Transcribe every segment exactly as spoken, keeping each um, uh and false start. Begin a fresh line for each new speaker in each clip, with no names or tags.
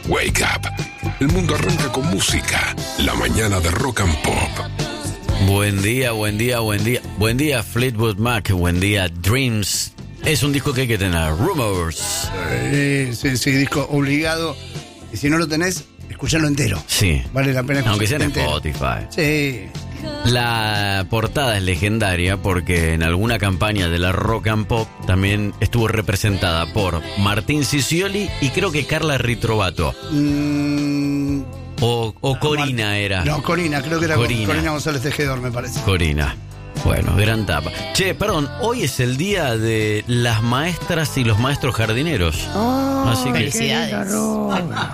Wake Up. El mundo arranca con música. La mañana de Rock and Pop.
Buen día, buen día, buen día. Buen día, Fleetwood Mac. Buen día, Dreams. Es un disco que hay que tener. Rumors.
Eh, sí, sí, disco obligado. Y si no lo tenés, escuchalo entero.
Sí.
Vale la pena escucharlo
aunque sea en
entero.
Spotify.
Sí.
La portada es legendaria porque en alguna campaña de la Rock and Pop también estuvo representada por Martín Sicioli y creo que Carla Ritrovato.
Mm,
O, o Corina era.
no, Corina, creo que era
Corina.
Corina González Tejedor, me parece.
Corina. Bueno, gran tapa. Che, perdón, hoy es el día de las maestras y los maestros jardineros.
Oh,
Así que
felicidades. No,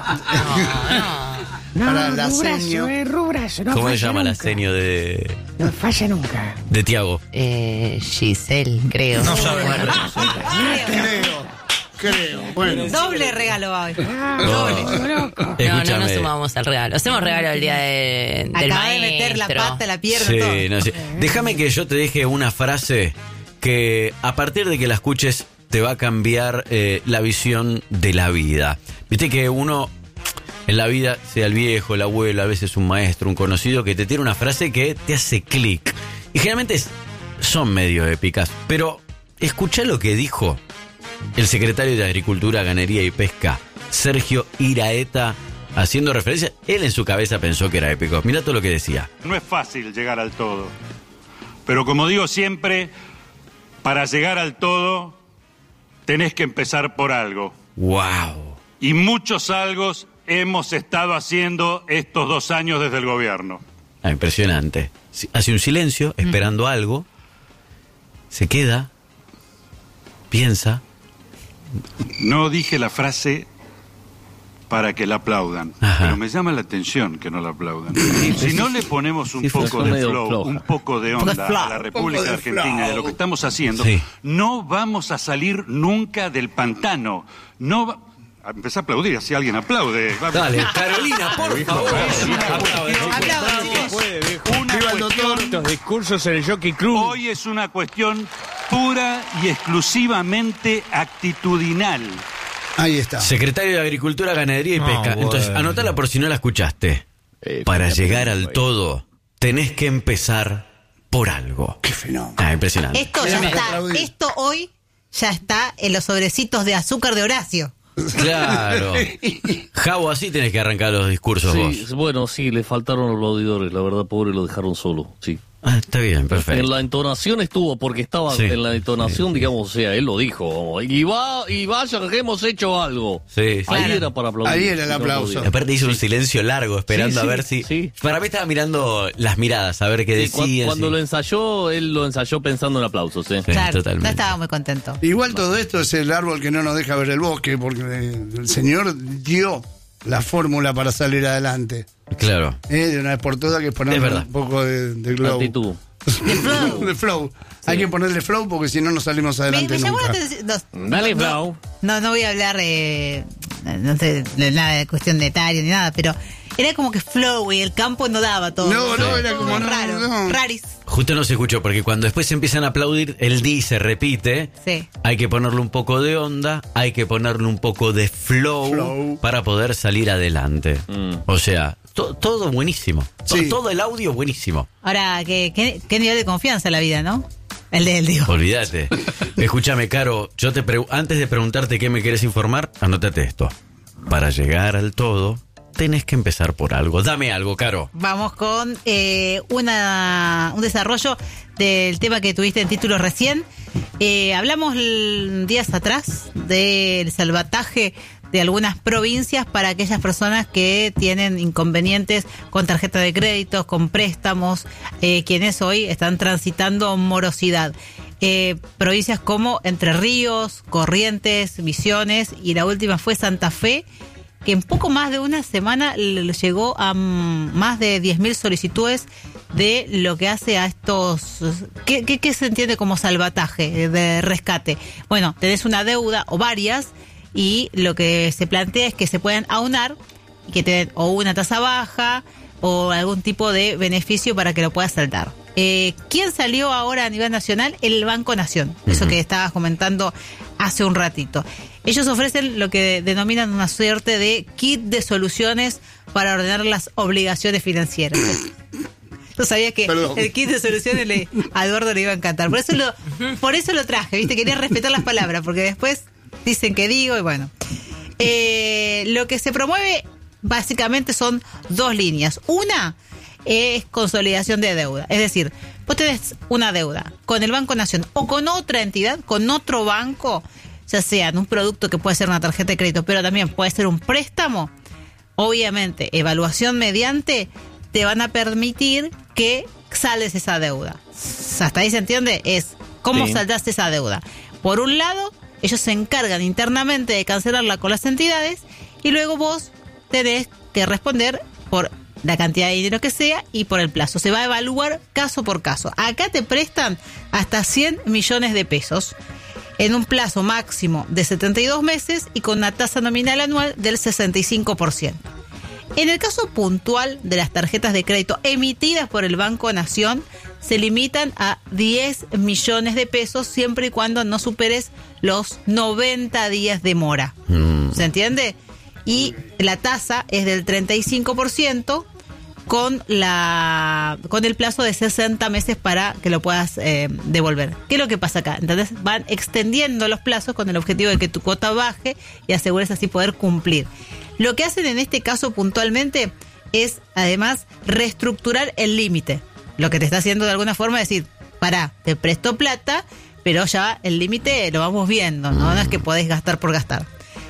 no. No,
Para la
rubrazo,
seño.
eh, rubrazo, no
¿cómo se
falla
llama la
nunca.
seño de,
No falla nunca.
de Tiago?
Eh, Giselle, creo.
No sabemos.
Creo, creo. Bueno.
Doble regalo hoy.
Ah,
No.
loco.
No, no
Escúchame.
nos sumamos al regalo. Hacemos regalo el día de, del
Acaba de
maestro.
meter la pata, la pierna,
Sí,
todo.
no sé. Déjame que yo te deje una frase que a partir de que la escuches te va a cambiar eh, la visión de la vida. Viste que uno en la vida, sea el viejo, el abuelo, a veces un maestro, un conocido, que te tiene una frase que te hace clic. Y generalmente es- son medio épicas, pero escuchá lo que dijo el secretario de Agricultura, Ganadería y Pesca, Sergio Iraeta, haciendo referencia. Él en su cabeza pensó que era épico. Mirá todo lo que decía.
No es fácil llegar al todo, pero como digo siempre, para llegar al todo tenés que empezar por algo.
¡Wow!
Y muchos algos hemos estado haciendo estos dos años desde el gobierno.
Ah, impresionante. Sí, hace un silencio, esperando algo, se queda, piensa.
No dije la frase para que la aplaudan,
Ajá.
pero me llama la atención que no la aplaudan. Si no le ponemos un
Sí,
poco
son
de
medio
flow,
floja.
un poco de onda
flow.
a la República
Un poco de
Argentina
flow.
de lo que estamos haciendo,
Sí.
no vamos a salir nunca del pantano. No va... Empecé a aplaudir, así alguien aplaude.
Dale, Carolina, por favor.
Una cuestión-
Estos discursos en el Jockey Club.
Hoy es una cuestión pura y exclusivamente actitudinal.
Ahí está.
Secretario de Agricultura, Ganadería y
Ah,
Pesca.
bueno.
Entonces, anótala por si no la escuchaste.
Eh,
Para
la
llegar
primera
al
ahí.
todo, tenés que empezar por algo.
Qué fenómeno.
Ah, impresionante.
Esto ya
Tenemos que
está.
aplaudir.
Esto hoy ya está en los sobrecitos de azúcar de Horacio.
Claro. Javo, así tenés que arrancar los discursos
Sí,
vos.
bueno, sí, le faltaron los auditores, la verdad, pobre, lo dejaron solo, sí.
Ah, está bien, perfecto.
En la entonación estuvo, porque estaba
Sí.
en la entonación, digamos, o sea, él lo dijo, y va, y vaya que hemos hecho algo.
Sí, sí.
Ahí
Claro.
era para aplaudir.
Ahí era el
si no
aplauso.
podía.
Aparte hizo un silencio largo esperando
Sí,
a
sí,
ver si...
sí.
Para mí estaba mirando las miradas, a ver qué
Sí, cuan-
decían.
cuando
sí.
lo ensayó, él lo ensayó pensando en aplausos, ¿eh?
Sí,
Claro,
totalmente.
no estaba muy contento.
Igual todo esto es el árbol que no nos deja ver el bosque, porque eh, el señor dio la fórmula para salir adelante.
Claro.
Eh, de una vez por todas, que ponerle
Es verdad.
un poco de, de glow.
Actitud.
De flow.
De flow. Hay que ponerle flow porque si no, no salimos
Me,
adelante
me llamó la
nunca.
atención. No,
Dale,
no,
Flau.
No, no voy a hablar eh, no sé, de nada de cuestión de etario ni nada, pero era como que flow y el campo no daba todo.
No, no, era
Todo
como no,
raro.
no.
Raris.
Justo no se escuchó porque cuando después se empiezan a aplaudir, el di se repite.
Sí.
Hay que ponerle un poco de onda, hay que ponerle un poco de flow,
Flow.
para poder salir adelante.
Mm.
O sea, to- todo buenísimo. To-
Sí.
Todo el audio buenísimo.
Ahora, ¿qué, qué, qué nivel de confianza la vida, ¿no? El de él, digo.
Olvídate. Escúchame, Caro, yo te pre- antes de preguntarte qué me quieres informar, anótate esto. Para llegar al todo, tenés que empezar por algo. Dame algo, Caro.
Vamos con eh, una, un desarrollo del tema que tuviste en título recién. Eh, hablamos l- días atrás del salvataje de algunas provincias para aquellas personas que tienen inconvenientes con tarjeta de créditos, con préstamos, eh, quienes hoy están transitando morosidad. Eh, provincias como Entre Ríos, Corrientes, Misiones y la última fue Santa Fe, que en poco más de una semana le llegó a mm, más de diez mil solicitudes de lo que hace a estos... ¿Qué, qué, qué se entiende como salvataje, de rescate? Bueno, tenés una deuda o varias y lo que se plantea es que se puedan aunar y que te den o una tasa baja o algún tipo de beneficio para que lo puedas saldar. Eh, ¿Quién salió ahora a nivel nacional? El Banco Nación, eso
Ujú.
que estabas comentando hace un ratito. Ellos ofrecen lo que denominan una suerte de kit de soluciones para ordenar las obligaciones financieras. Yo sabía que
Perdón.
el kit de soluciones le, a Eduardo le iba a encantar. Por eso lo, por eso lo traje, ¿viste? Quería respetar las palabras, porque después dicen que digo y bueno. Eh, lo que se promueve básicamente son dos líneas. Una es consolidación de deuda. Es decir, vos tenés una deuda con el Banco Nación o con otra entidad, con otro banco, ya sea en un producto que puede ser una tarjeta de crédito, pero también puede ser un préstamo. Obviamente, evaluación mediante te van a permitir que saldes esa deuda. Hasta ahí se entiende, es cómo
Sí.
saldaste esa deuda. Por un lado, ellos se encargan internamente de cancelarla con las entidades y luego vos tenés que responder por la cantidad de dinero que sea y por el plazo. Se va a evaluar caso por caso. Acá te prestan hasta cien millones de pesos en un plazo máximo de setenta y dos meses y con una tasa nominal anual del sesenta y cinco por ciento. En el caso puntual de las tarjetas de crédito emitidas por el Banco Nación, se limitan a diez millones de pesos siempre y cuando no superes los noventa días de mora.
Mm.
¿Se entiende? Y la tasa es del treinta y cinco por ciento con la con el plazo de sesenta meses para que lo puedas eh, devolver. ¿Qué es lo que pasa acá? Entonces van extendiendo los plazos con el objetivo de que tu cuota baje y asegures así poder cumplir. Lo que hacen en este caso puntualmente es además reestructurar el límite. Lo que te está haciendo de alguna forma es decir, pará, te presto plata, pero ya el límite lo vamos viendo, ¿no? No es que podés gastar por gastar.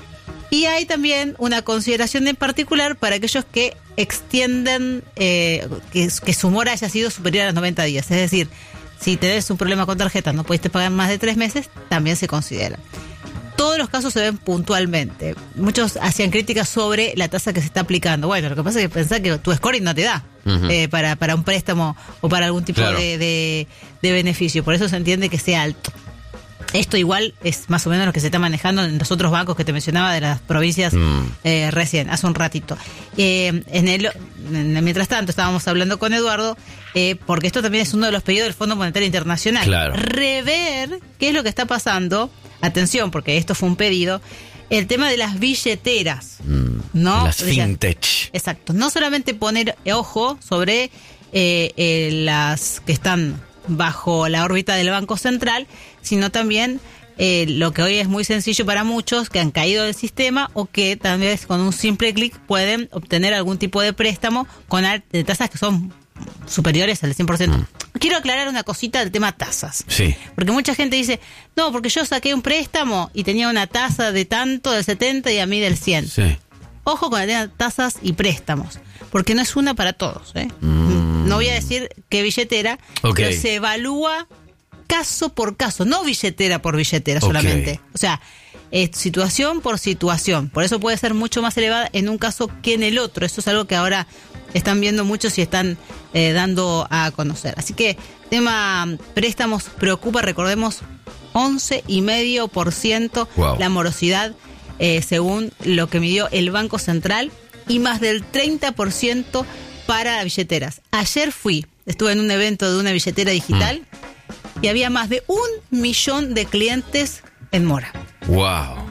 Y hay también una consideración en particular para aquellos que extienden, eh, que, que su mora haya sido superior a los noventa días. Es decir, si tenés un problema con tarjeta, no pudiste pagar más de tres meses, también se considera. Todos los casos se ven puntualmente. Muchos hacían críticas sobre la tasa que se está aplicando. Bueno, lo que pasa es que pensás que tu scoring no te da uh-huh. eh, para, para un préstamo o para algún tipo
Claro.
de, de, de beneficio. Por eso se entiende que sea alto. Esto igual es más o menos lo que se está manejando en los otros bancos que te mencionaba de las provincias
Mm.
eh, recién, hace un ratito. Eh, en el, en, mientras tanto, estábamos hablando con Eduardo, eh, porque esto también es uno de los pedidos del Fondo Monetario Internacional.
Claro.
Rever qué es lo que está pasando. Atención, porque esto fue un pedido. El tema de las billeteras.
Mm.
¿No?
Las
O sea,
fintech.
Exacto. No solamente poner ojo sobre eh, eh, las que están bajo la órbita del Banco Central, sino también eh, lo que hoy es muy sencillo para muchos que han caído del sistema o que también con un simple clic pueden obtener algún tipo de préstamo con al- de tasas que son superiores al cien por ciento. Mm. Quiero aclarar una cosita del tema tasas.
Sí.
Porque mucha gente dice, no, porque yo saqué un préstamo y tenía una tasa de tanto del setenta y a mí del cien.
Sí.
Ojo con las tasas y préstamos, porque no es una para todos, ¿eh?
Mm.
No voy a decir qué billetera,
Ok.
pero se evalúa caso por caso, no billetera por billetera
Ok.
solamente. O sea, es situación por situación. Por eso puede ser mucho más elevada en un caso que en el otro. Eso es algo que ahora están viendo muchos y están eh, dando a conocer. Así que tema préstamos preocupa, recordemos, once coma cinco por ciento
Wow.
la morosidad eh, según lo que midió el Banco Central y más del treinta por ciento para billeteras. Ayer fui, estuve en un evento de una billetera digital mm. y había más de un millón de clientes en mora.
Wow.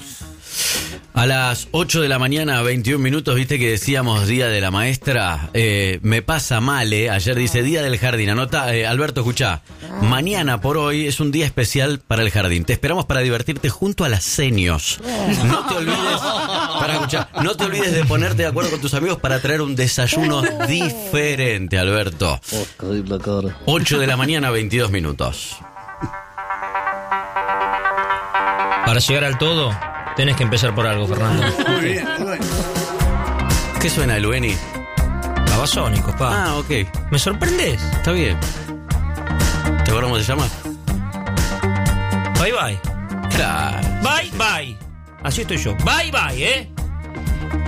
A las ocho de la mañana, veintiún minutos, viste que decíamos Día de la Maestra. Eh, me pasa mal, eh. Ayer dice Día del Jardín. Anota, eh, Alberto, escuchá. Mañana por hoy es un día especial para el jardín. Te esperamos para divertirte junto a las senios. No te olvides, para escuchar, no te olvides de ponerte de acuerdo con tus amigos para traer un desayuno diferente, Alberto. ocho de la mañana, veintidós minutos.
Para llegar al todo, tenés que empezar por algo, Fernando.
Muy bien, bueno.
¿Qué suena el Beni?
Babasónicos, pa.
Ah, ok.
¿Me sorprendes?
Está bien. ¿Te acuerdas cómo se llama?
Bye bye.
Claro.
Bye bye. Así estoy yo. Bye bye, ¿eh?